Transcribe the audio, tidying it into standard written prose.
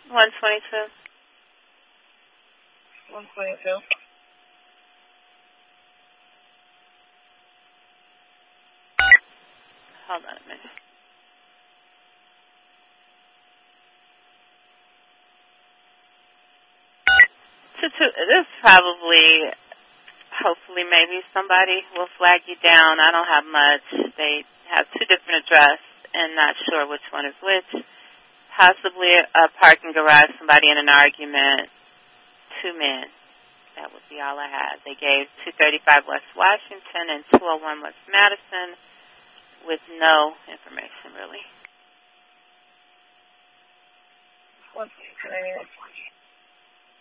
122. 122. Hold on a minute. This probably, hopefully, maybe somebody will flag you down. I don't have much. They have two different addresses and not sure which one is which. Possibly a parking garage, somebody in an argument, 2 men. That would be all I had. They gave 235 West Washington and 201 West Madison with no information, really. 122.